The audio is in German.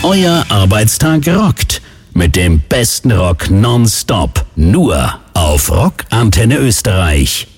Euer Arbeitstag rockt. Mit dem besten Rock nonstop. Nur auf Rock Antenne Österreich.